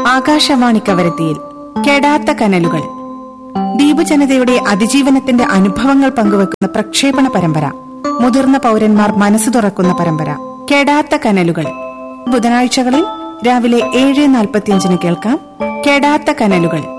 ആകാശവാണി കവരത്തിയിൽ കെടാത്ത കനലുകൾ, ദ്വീപ് ജനതയുടെ അതിജീവനത്തിന്റെ അനുഭവങ്ങൾ പങ്കുവെക്കുന്ന പ്രക്ഷേപണ പരമ്പര. മുതിർന്ന പൌരന്മാർ മനസ്സ് തുറക്കുന്ന പരമ്പര കെടാത്ത കനലുകൾ. ബുധനാഴ്ചകളിൽ രാവിലെ 7:45 കേൾക്കാം. കെടാത്ത കനലുകൾ.